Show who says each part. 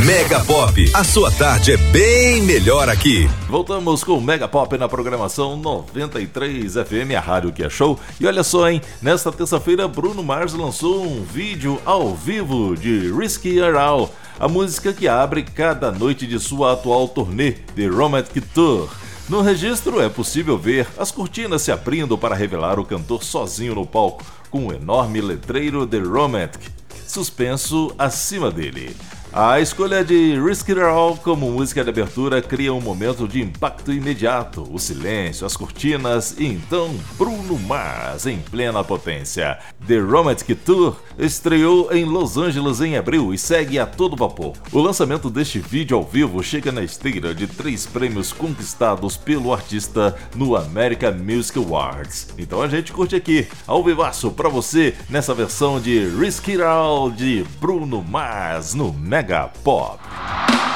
Speaker 1: Mega Pop, a sua tarde é bem melhor aqui.
Speaker 2: Voltamos com o Mega Pop na programação 93 FM, a rádio que é show. E olha só, hein, nesta terça-feira Bruno Mars lançou um vídeo ao vivo de Risky Around, a música que abre cada noite de sua atual turnê, The Romantic Tour. No registro é possível ver as cortinas se abrindo para revelar o cantor sozinho no palco, com um enorme letreiro The Romantic suspenso acima dele. A escolha de Risky Around como música de abertura cria um momento de impacto imediato, o silêncio, as cortinas e então Bruno Mars em plena potência. The Romantic Tour estreou em Los Angeles em abril e segue a todo vapor. O lançamento deste vídeo ao vivo chega na esteira de 3 prêmios conquistados pelo artista no American Music Awards. Então a gente curte aqui, ao vivaço pra você, nessa versão de Risky Around de Bruno Mars no Mega Pop.